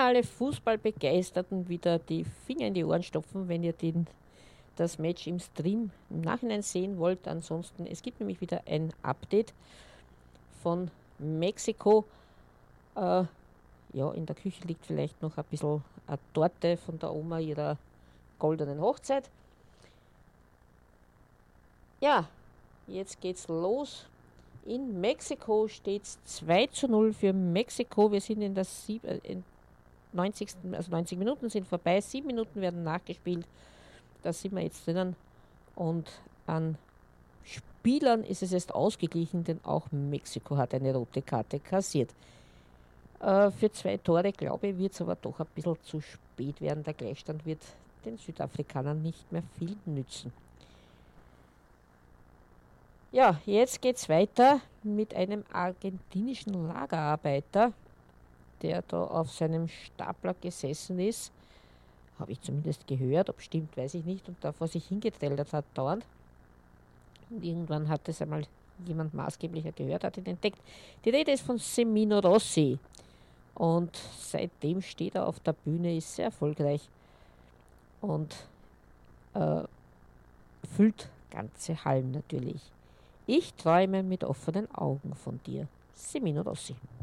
alle Fußballbegeisterten wieder die Finger in die Ohren stopfen, wenn ihr das Match im Stream im Nachhinein sehen wollt. Ansonsten, es gibt nämlich wieder ein Update von Mexiko. Ja, in der Küche liegt vielleicht noch ein bisschen eine Torte von der Oma ihrer goldenen Hochzeit. Ja, jetzt geht's los. In Mexiko steht es 2:0 für Mexiko. Wir sind in der 90. Also 90 Minuten sind vorbei, 7 Minuten werden nachgespielt. Da sind wir jetzt drinnen. Und an Spielern ist es erst ausgeglichen, denn auch Mexiko hat eine rote Karte kassiert. Für 2 Tore, glaube ich, wird es aber doch ein bisschen zu spät werden. Der Gleichstand wird den Südafrikanern nicht mehr viel nützen. Ja, jetzt geht es weiter mit einem argentinischen Lagerarbeiter, der da auf seinem Stapler gesessen ist. Habe ich zumindest gehört, ob stimmt, weiß ich nicht. Und da vor sich hingeträllert hat dauernd. Und irgendwann hat es einmal jemand maßgeblicher gehört, hat ihn entdeckt. Die Rede ist von Semino Rossi. Und seitdem steht er auf der Bühne, ist sehr erfolgreich und füllt ganze Hallen natürlich. Ich träume mit offenen Augen von dir. Semino Rossi.